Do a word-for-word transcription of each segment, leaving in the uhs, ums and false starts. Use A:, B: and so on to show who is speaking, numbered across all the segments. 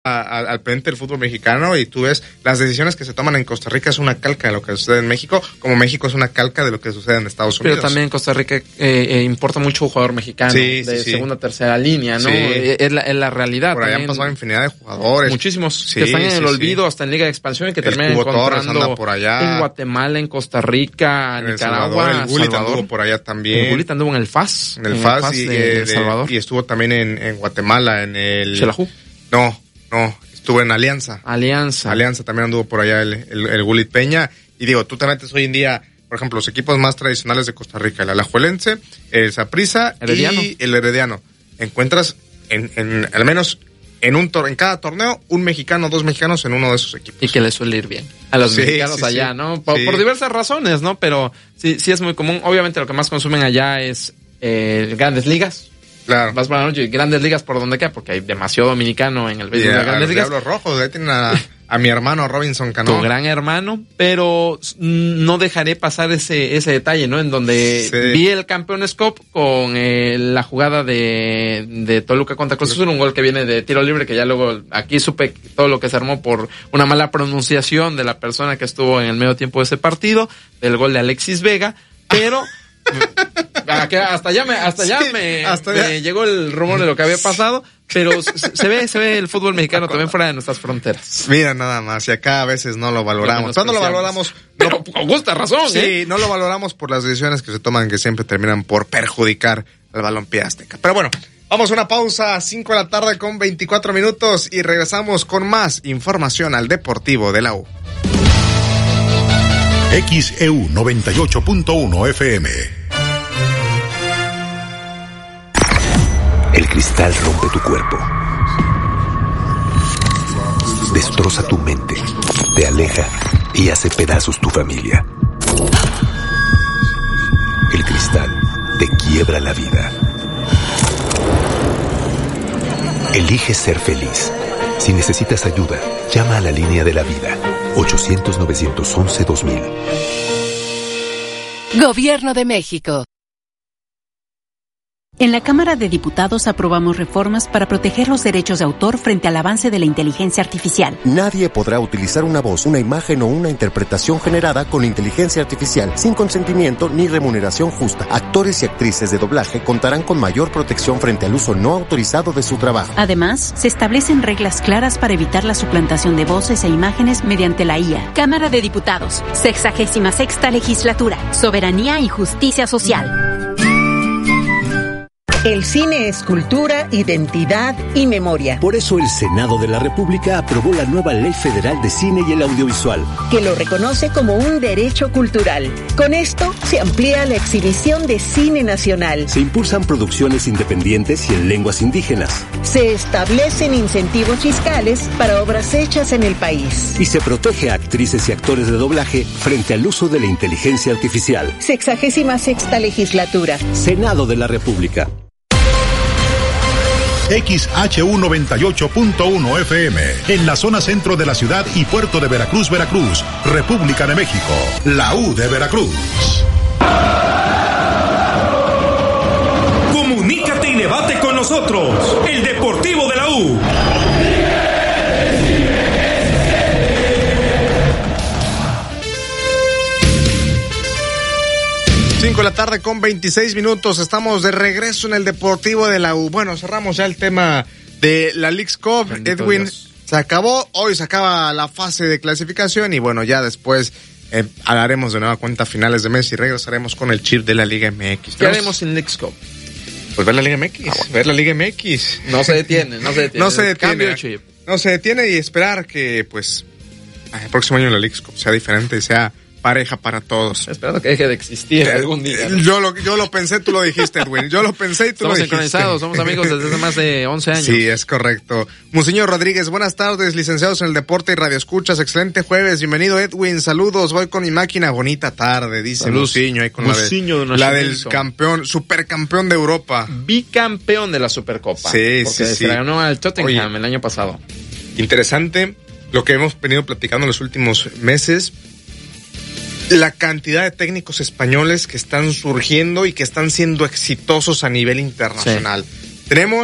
A: a, a, al pendiente del fútbol mexicano y tú ves las decisiones que se toman en Costa Rica es una calca de lo que sucede en México, como México es una calca de lo que sucede en Estados Unidos.
B: Pero también en Costa Rica eh, eh, importa mucho jugador mexicano
A: sí,
B: de
A: sí, sí.
B: segunda, tercera línea, ¿no?
A: Sí.
B: Eh, es, la, es la realidad.
A: Por allá han pasado infinidad de jugadores.
B: Muchísimos
A: sí,
B: que están en
A: sí,
B: el olvido,
A: sí.
B: hasta en Liga de Expansión y que
A: el
B: terminan
A: Cubo Torres
B: encontrando
A: anda por allá.
B: en Guatemala, en Costa Rica, en Nicaragua,
A: El Gullit
B: Salvador.
A: anduvo por allá también.
B: El Gullit anduvo en el F A S.
A: En el
B: en
A: F A S,
B: el F A S
A: y,
B: de,
A: eh,
B: de Salvador.
A: y estuvo también en, en Guatemala, en el...
B: Xelajú.
A: No, no, estuvo en Alianza.
B: Alianza.
A: Alianza también anduvo por allá el, el, el Gullit Peña. Y digo, tú te metes hoy en día, por ejemplo, los equipos más tradicionales de Costa Rica, el Alajuelense, el Saprissa y el Herediano. Encuentras en, en al menos en un tor- en cada torneo un mexicano, dos mexicanos en uno de esos equipos.
B: Y que le suele ir bien a los
A: sí,
B: mexicanos
A: sí,
B: allá,
A: sí.
B: ¿no? Por,
A: sí.
B: por diversas razones, ¿no? Pero sí, sí es muy común. Obviamente lo que más consumen allá es eh, Grandes Ligas.
A: Claro.
B: Vas por la noche y Grandes Ligas por donde queda, porque hay demasiado dominicano en el béisbol de Grandes
A: los
B: Ligas.
A: Diablos Rojos, ahí tienen a, a mi hermano Robinson Cano.
B: Tu gran hermano, pero no dejaré pasar ese ese detalle, ¿no? En donde
A: Sí.
B: vi el Campeones Cup con eh, la jugada de, de Toluca contra Cruz Azul, un gol que viene de tiro libre, que ya luego aquí supe todo lo que se armó por una mala pronunciación de la persona que estuvo en el medio tiempo de ese partido, del gol de Alexis Vega, pero... hasta ya me hasta ya
A: Sí,
B: me,
A: hasta
B: me
A: ya.
B: llegó el rumor de lo que había pasado, pero se, se ve se ve el fútbol mexicano también fuera de nuestras fronteras.
A: Mira nada más, y acá a veces no lo valoramos.
B: Lo
A: ¿Cuándo lo valoramos?
B: Pero con justa razón,
A: Sí,
B: ¿eh?
A: no lo valoramos por las decisiones que se toman que siempre terminan por perjudicar al balompié azteca. Pero bueno, vamos a una pausa, cinco de la tarde con veinticuatro minutos y regresamos con más información al Deportivo de la U.
C: X E U noventa y ocho punto uno F M.
D: El cristal rompe tu cuerpo, destroza tu mente, te aleja y hace pedazos tu familia. El cristal te quiebra la vida. Elige ser feliz. Si necesitas ayuda, llama a la línea de la vida, ochocientos, novecientos once, dos mil.
E: Gobierno de México.
F: En la Cámara de Diputados aprobamos reformas para proteger los derechos de autor frente al avance de la inteligencia artificial.
G: Nadie podrá utilizar una voz, una imagen o una interpretación generada con inteligencia artificial sin consentimiento ni remuneración justa. Actores y actrices de doblaje contarán con mayor protección frente al uso no autorizado de su trabajo.
F: Además, se establecen reglas claras para evitar la suplantación de voces e imágenes mediante la I A.
E: Cámara de Diputados, sexagésima sexta legislatura, soberanía y justicia social.
H: El cine es cultura, identidad y memoria.
I: Por eso el Senado de la República aprobó la nueva Ley Federal de Cine y el Audiovisual,
H: que lo reconoce como un derecho cultural. Con esto se amplía la exhibición de cine nacional.
I: Se impulsan producciones independientes y en lenguas indígenas.
H: Se establecen incentivos fiscales para obras hechas en el país.
I: Y se protege a actrices y actores de doblaje frente al uso de la inteligencia artificial.
H: Sexagésima sexta legislatura.
I: Senado de la República.
C: X H U noventa y ocho punto uno F M, en la zona centro de la ciudad y puerto de Veracruz, Veracruz, República de México, la U de Veracruz.
J: Comunícate y debate con nosotros, el Deportivo de la U.
A: cinco de la tarde con veintiséis minutos, estamos de regreso en el Deportivo de la U. Bueno, cerramos ya el tema de la Leagues Cup.
B: Bendito
A: Edwin,
B: Dios.
A: se acabó, hoy se acaba la fase de clasificación y bueno, ya después eh, haremos de nueva cuenta finales de mes y regresaremos con el chip de la Liga M X.
B: ¿Qué haremos en Leagues Cup?
A: Pues ver la Liga M X, ah, bueno. ver la Liga M X.
B: No se detiene, no se detiene.
A: No se detiene.
B: Cambio de chip.
A: No se detiene y esperar que pues el próximo año la Leagues Cup sea diferente y sea pareja para todos.
B: Esperando que deje de existir eh, algún día, ¿no?
A: Yo lo, yo lo pensé, tú lo dijiste, Edwin. Yo lo pensé y tú
B: Somos
A: lo dijiste.
B: Somos sincronizados, somos amigos desde hace más de once años.
A: Sí, es correcto. Monseñor Rodríguez, buenas tardes, licenciados en el deporte y radioescuchas. Excelente jueves. Bienvenido, Edwin. Saludos. Voy con mi máquina. Bonita tarde, dice Muciño. Ahí con
B: Muciño
A: la, de, la del campeón, supercampeón de Europa.
B: Bicampeón de la Supercopa.
A: Sí,
B: porque
A: sí, sí.
B: se la ganó al Tottenham
A: Oye,
B: el año pasado.
A: Interesante lo que hemos venido platicando en los últimos meses. La cantidad de técnicos españoles que están surgiendo y que están siendo exitosos a nivel internacional. Sí. Tenemos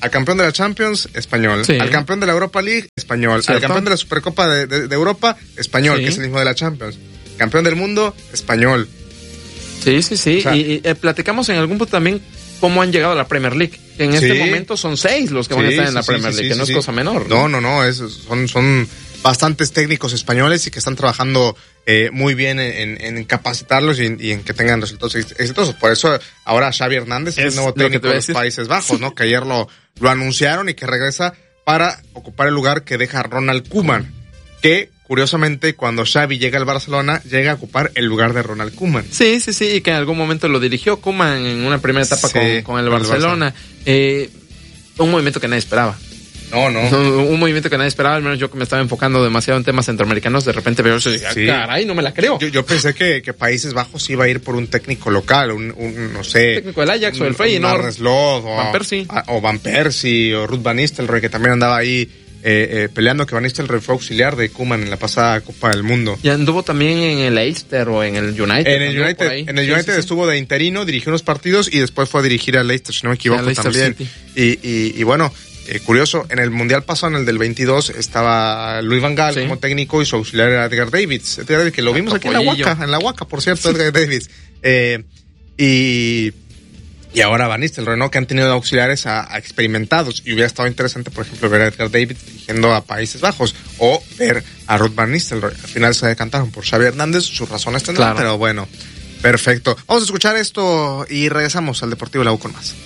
A: al campeón de la Champions, español. Sí. Al campeón de la Europa League, español. ¿Cierto? Al campeón de la Supercopa de, de, de Europa, español, sí. que es el mismo de la Champions. Campeón del mundo, español.
B: Sí, sí, sí. O sea, y, y eh, platicamos en algún punto también cómo han llegado a la Premier League. Que en sí. este momento son seis los que sí, van a estar en la sí, Premier sí, League, sí, que no sí, es cosa menor.
A: No, no, no, es, son, son bastantes técnicos españoles y que están trabajando eh, muy bien en, en capacitarlos y, y en que tengan resultados exitosos. Por eso ahora Xavi Hernández es, es el nuevo técnico de los Países Bajos, ¿no? Que ayer lo, lo anunciaron y que regresa para ocupar el lugar que deja Ronald Koeman, que curiosamente cuando Xavi llega al Barcelona llega a ocupar el lugar de Ronald Koeman.
B: Sí, sí, sí, y que en algún momento lo dirigió Koeman en una primera etapa sí, con, con el Barcelona. El eh, un movimiento que nadie esperaba.
A: No, no.
B: Un movimiento que nadie esperaba, al menos yo que me estaba enfocando demasiado en temas centroamericanos, de repente veo eso y dije, sí. caray, no me la creo.
A: Yo, yo pensé que, que Países Bajos iba a ir por un técnico local, un, un no sé.
B: Un técnico del Ajax un, o el Feyenoord.
A: Arne Slot, o
B: Van Persie.
A: O Van Persie, o Ruud Van Nistelrooy, que también andaba ahí eh, eh, peleando, que Van Nistelrooy fue auxiliar de Koeman en la pasada Copa del Mundo.
B: Y anduvo también en el Leicester o en el United.
A: En el United, en el United sí, sí, estuvo de interino, dirigió unos partidos y después fue a dirigir al Leicester, si no me equivoco, sí, también. Y, y, y bueno... Eh, curioso, en el Mundial pasado, en el del veintidós, estaba Louis van Gaal sí. como técnico y su auxiliar era Edgar Davids. Edgar Davids, que lo vimos aquí en la Huaca, en la Huaca, por cierto, Edgar Davids. Eh, y, y ahora Van Nistelrooy, ¿no? Que han tenido auxiliares a, a experimentados. Y hubiera estado interesante, por ejemplo, ver a Edgar Davids dirigiendo a Países Bajos o ver a Ruud Van Nistelrooy. Al final se decantaron por Xavi Hernández, sus razones tendrán, claro. pero bueno, perfecto. Vamos a escuchar esto y regresamos al Deportivo La U con más.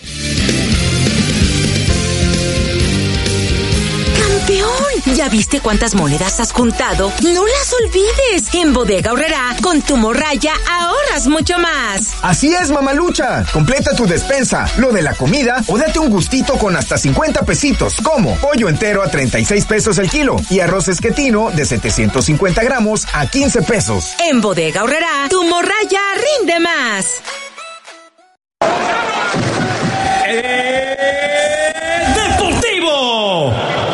K: ¡Campeón! ¿Ya viste cuántas monedas has juntado? ¡No las olvides! En Bodega Aurrerá, con tu morraya, ahorras mucho más.
L: Así es, mamalucha. Completa tu despensa, lo de la comida, o date un gustito con hasta cincuenta pesitos, como pollo entero a treinta y seis pesos el kilo y arroz esquetino de setecientos cincuenta gramos a quince pesos.
K: En Bodega Aurrerá, tu morraya rinde más.
J: ¡Eh! ¡Deportivo!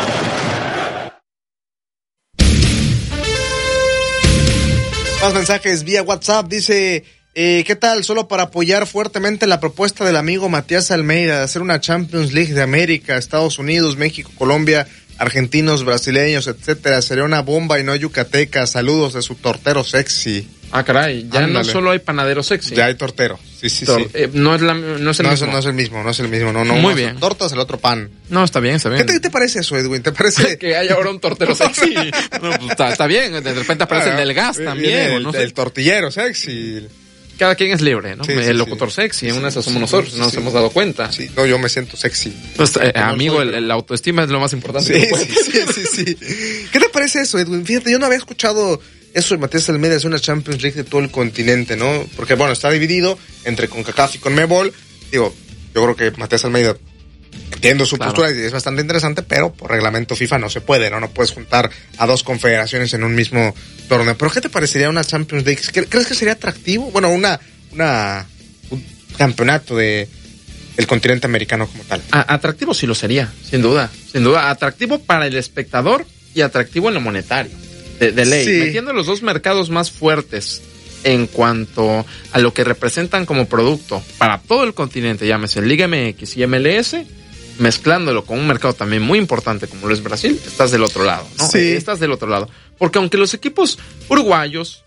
A: Más mensajes vía WhatsApp, dice, eh, ¿qué tal? Solo para apoyar fuertemente la propuesta del amigo Matías Almeida de hacer una Champions League de América, Estados Unidos, México, Colombia, argentinos, brasileños, etcétera. Sería una bomba y no yucateca. Saludos de su tortero sexy.
B: Ah, caray, ya Ándale. No solo hay panadero sexy.
A: Ya hay tortero, sí, sí,
B: Tor-
A: sí.
B: Eh, no es, la, no es el
A: no,
B: mismo.
A: No es el mismo, no es el mismo. No, no,
B: Muy
A: no,
B: bien.
A: Tortas, el otro pan.
B: No, está bien, está bien.
A: ¿Qué te, te parece eso, Edwin? ¿Te parece?
B: que hay ahora un tortero sexy. No, pues, está, está bien, de repente aparece ah, el del gas también.
A: El,
B: no
A: el,
B: sé.
A: el tortillero sexy.
B: Cada quien es libre, ¿no?
A: Sí,
B: el
A: sí,
B: locutor
A: sí.
B: sexy, en una de esas somos
A: sí,
B: nosotros,
A: sí,
B: no nos
A: sí.
B: hemos dado cuenta.
A: Sí, no, yo me siento sexy.
B: Pues, eh, amigo, el, el autoestima es lo más importante.
A: Sí, sí, sí, sí, sí. ¿Qué te parece eso, Edwin? Fíjate, yo no había escuchado eso de Matías Almeida, es una Champions League de todo el continente, ¿no? Porque, bueno, está dividido entre CONCACAF y CONMEBOL. Digo, yo creo que Matías Almeida, entiendo su claro. postura y es bastante interesante, pero por reglamento FIFA no se puede, ¿no? No puedes juntar a dos confederaciones en un mismo torneo. ¿Pero qué te parecería una Champions League? ¿Crees que sería atractivo? Bueno, una, una, un campeonato de el continente americano como tal.
B: A- atractivo sí lo sería, sin duda, sin duda. Atractivo para el espectador y atractivo en lo monetario. De, de ley, sí. Metiendo los dos mercados más fuertes en cuanto a lo que representan como producto para todo el continente, llámese Liga M X y M L S, mezclándolo con un mercado también muy importante como lo es Brasil, estás del otro lado, ¿no?
A: Sí.
B: Estás del otro lado. Porque aunque los equipos uruguayos,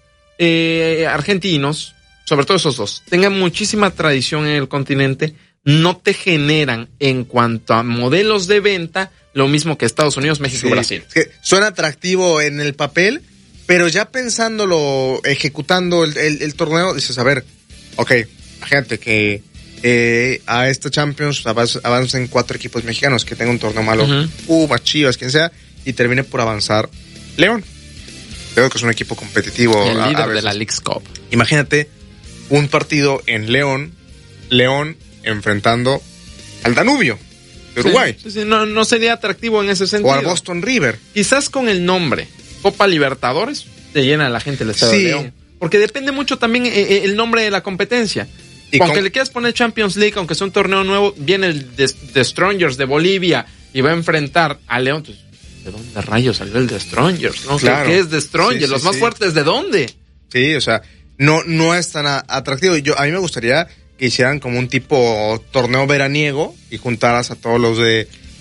B: eh, argentinos, sobre todo esos dos, tengan muchísima tradición en el continente, no te generan en cuanto a modelos de venta lo mismo que Estados Unidos, México sí, y Brasil.
A: Es que suena atractivo en el papel, pero ya pensándolo, ejecutando el, el, el torneo, dices, a ver, ok, imagínate que eh, a este Champions avancen cuatro equipos mexicanos, que tenga un torneo malo, uh-huh. Pumas, Chivas, quien sea, y termine por avanzar León. Creo que es un equipo competitivo.
B: El líder
A: a, a
B: de la Leagues Cup.
A: Imagínate un partido en León, León enfrentando al Danubio de Uruguay.
B: Sí, sí, sí. No, no sería atractivo en ese sentido.
A: O al Boston River.
B: Quizás con el nombre Copa Libertadores te llena la gente el Estadio sí. de León. Porque depende mucho también eh, el nombre de la competencia. Y aunque con... le quieras poner Champions League, aunque sea un torneo nuevo, viene el The Strongers de Bolivia y va a enfrentar a León. Entonces, ¿de dónde rayos salió el The Strongers? ¿No?
A: Claro.
B: ¿Qué es The Strongers? Sí, sí, ¿Los más sí. fuertes de dónde?
A: Sí, o sea, no, no es tan atractivo. Yo, a mí me gustaría que hicieran como un tipo torneo veraniego y juntaras a todos los de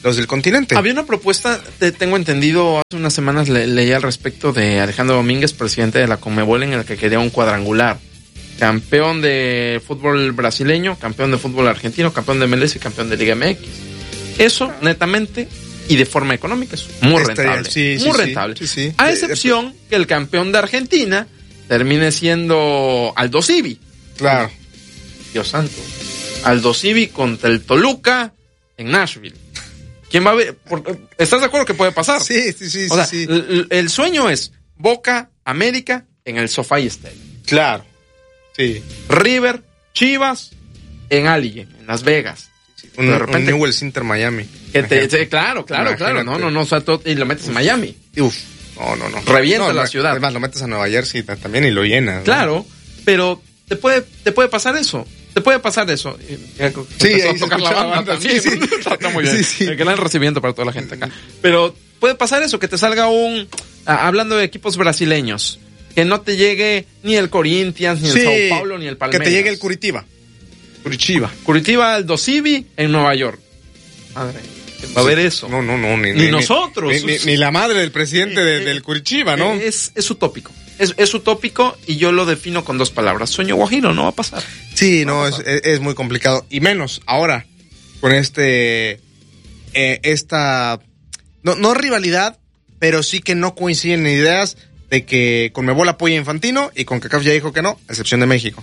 A: los del continente.
B: Había una propuesta, te tengo entendido, hace unas semanas le, leí al respecto de Alejandro Domínguez, presidente de la Conmebol, en el que quería un cuadrangular. Campeón de fútbol brasileño, campeón de fútbol argentino, campeón de M L S y campeón de Liga M X. Eso, netamente, y de forma económica, es muy rentable.
A: Sí,
B: muy
A: sí,
B: rentable.
A: Sí, sí.
B: A excepción que el campeón de Argentina termine siendo Aldo Civi.
A: Claro.
B: Dios santo. Aldo Civi contra el Toluca en Nashville. ¿Quién va a ver? ¿Estás de acuerdo que puede pasar?
A: Sí, sí, sí.
B: O sea,
A: sí, sí.
B: El, el sueño es Boca, América en el SoFi Stadium.
A: Claro. Sí.
B: River, Chivas en Allegiant, en Las Vegas.
A: Un, de repente, un Newell's Inter Miami.
B: Que te, te, claro, claro, Imagínate. claro. No, no, no. O sea, todo, y lo metes en Miami.
A: Uf. No, no, no.
B: Revienta
A: no,
B: la
A: no,
B: ciudad.
A: Además, lo metes a Nueva Jersey también y lo llenas.
B: Claro, ¿no? Pero te puede, te puede pasar eso. Te puede pasar eso.
A: Sí, ahí
B: a tocar la banda, banda también. Sí, sí. Está muy bien. Sí, sí. El gran recibimiento para toda la gente acá. Pero puede pasar eso, que te salga un... Ah, hablando de equipos brasileños, que no te llegue ni el Corinthians, ni el sí, Sao Paulo, ni el Palmeiras.
A: Que te llegue el Curitiba.
B: Curitiba. Curitiba, Aldo Civi en Nueva York. Madre, va a haber eso.
A: No, no, no. Ni,
B: ni,
A: ni
B: nosotros.
A: Ni, ni, ni la madre del presidente de, del Curitiba, ¿no?
B: Es, es utópico. Es, es utópico y yo lo defino con dos palabras. Sueño guajiro, no va a pasar.
A: Sí, no, no es, es muy complicado. Y menos ahora, con este, eh, esta, no, no rivalidad, pero sí que no coinciden ideas de que Conmebol apoya a Infantino y CONCACAF ya dijo que no, a excepción de México.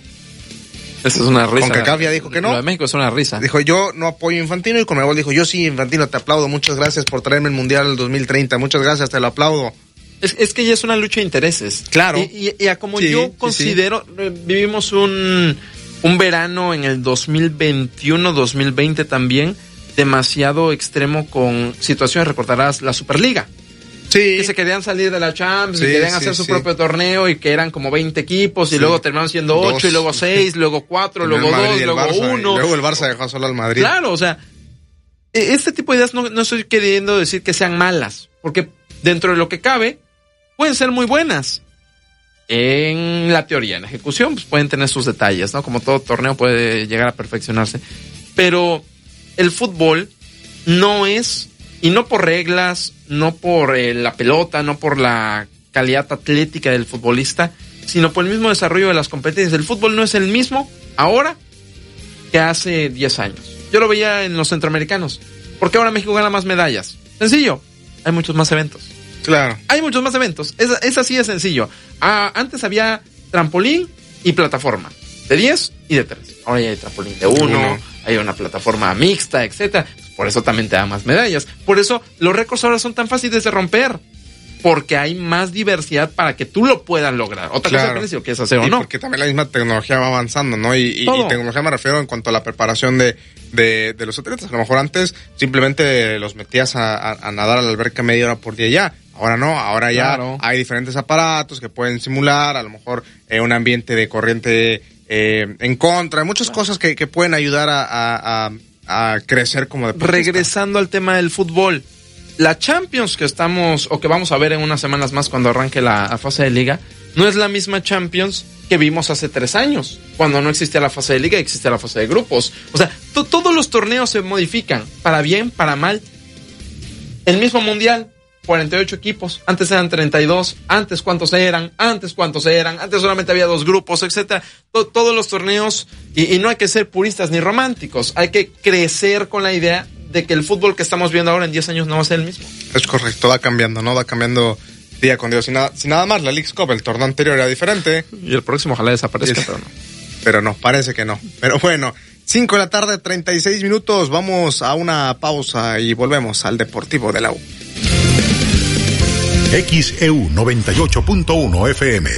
B: Esa es una risa.
A: CONCACAF ya dijo que no.
B: Lo de México es una risa.
A: Dijo, yo no apoyo a Infantino, y Conmebol dijo, yo sí, Infantino, te aplaudo, muchas gracias por traerme el Mundial del dos mil treinta, muchas gracias, te lo aplaudo.
B: Es, es que ya es una lucha de intereses.
A: Claro.
B: Y, y, y a como
A: sí,
B: yo considero, sí, sí. vivimos un, un verano en el dos mil veintiuno, dos mil veinte también, demasiado extremo con situaciones, recordarás, la Superliga.
A: Sí.
B: Que se querían salir de la Champions, sí, y querían sí, hacer su
A: sí.
B: propio torneo, y que eran como veinte equipos, y sí. luego terminaron siendo ocho, y luego seis, luego cuatro, luego dos, luego
A: Barça,
B: uno.
A: Luego el Barça dejó solo al Madrid.
B: Claro, o sea, este tipo de ideas no, no estoy queriendo decir que sean malas, porque dentro de lo que cabe, pueden ser muy buenas. En la teoría, en la ejecución, pues pueden tener sus detalles, ¿no? Como todo torneo puede llegar a perfeccionarse. Pero el fútbol no es, y no por reglas, no por eh, la pelota, no por la calidad atlética del futbolista, sino por el mismo desarrollo de las competencias. El fútbol no es el mismo ahora que hace diez años. Yo lo veía en los centroamericanos. ¿Por qué ahora México gana más medallas? Sencillo, hay muchos más eventos.
A: Claro.
B: Hay muchos más eventos. Es, es así de sencillo. Ah, antes había trampolín y plataforma. De diez y de tres. Ahora ya hay trampolín de uno, hay una plataforma mixta, etcétera. Por eso también te da más medallas. Por eso los récords ahora son tan fáciles de romper. Porque hay más diversidad para que tú lo puedas lograr. Otra claro. cosa es si lo quieres hacer o
A: y
B: no.
A: Porque también la misma tecnología va avanzando, ¿no? Y, y, y tecnología me refiero en cuanto a la preparación de, de, de los atletas. A lo mejor antes simplemente los metías a, a, a nadar a la alberca media hora por día ya. Ahora no, ahora ya claro. hay diferentes aparatos que pueden simular, a lo mejor eh, un ambiente de corriente eh, en contra. Hay muchas claro. cosas que, que pueden ayudar a, a, a, a crecer como deportista.
B: Regresando al tema del fútbol. La Champions que estamos, o que vamos a ver en unas semanas más cuando arranque la, la fase de liga, no es la misma Champions que vimos hace tres años, cuando no existía la fase de liga y existía la fase de grupos. O sea, to, todos los torneos se modifican, para bien, para mal. El mismo mundial, cuarenta y ocho equipos, antes eran treinta y dos, antes cuántos eran, antes cuántos eran, antes solamente había dos grupos, etcétera. To, todos los torneos, y, y no hay que ser puristas ni románticos, hay que crecer con la idea de que el fútbol que estamos viendo ahora en diez años no va a ser el mismo.
A: Es correcto, va cambiando, ¿no? Va cambiando día con día. Si nada, si nada más, la Leagues Cup, el torneo anterior era diferente.
B: Y el próximo ojalá desaparezca, es, pero no.
A: Pero no, parece que no. Pero bueno, cinco de la tarde, treinta y seis minutos. Vamos a una pausa y volvemos al Deportivo de la U.
C: X E U noventa y ocho punto uno F M.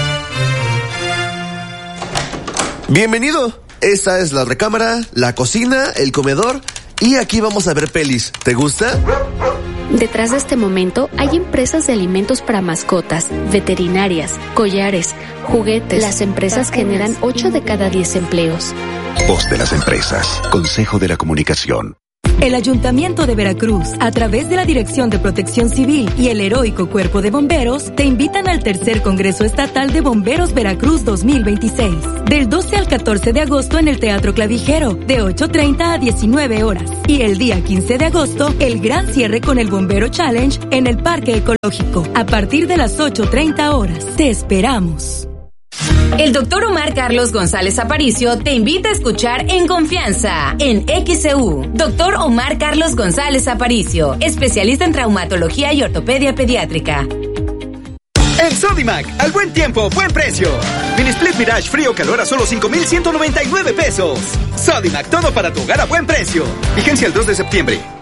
M: Bienvenido. Esta es la recámara, la cocina, el comedor. Y aquí vamos a ver pelis. ¿Te gusta?
N: Detrás de este momento hay empresas de alimentos para mascotas, veterinarias, collares, juguetes. Las empresas generan ocho de cada diez empleos.
O: Voz de las empresas. Consejo de la Comunicación. El Ayuntamiento de Veracruz, a través de la Dirección de Protección Civil y el heroico Cuerpo de Bomberos, te invitan al tercer Congreso Estatal de Bomberos Veracruz dos mil veintiséis. Del doce al catorce de agosto en el Teatro Clavijero, de ocho treinta a diecinueve horas. Y el día quince de agosto, el gran cierre con el Bombero Challenge en el Parque Ecológico, a partir de las ocho treinta horas. Te esperamos.
K: El doctor Omar Carlos González Aparicio te invita a escuchar En Confianza, en X C U. Doctor Omar Carlos González Aparicio, especialista en traumatología y ortopedia pediátrica.
P: En Sodimac, al buen tiempo, buen precio. Mini Split Mirage frío calor a solo cinco mil ciento noventa y nueve pesos. Sodimac, todo para tu hogar a buen precio. Vigencia el dos de septiembre.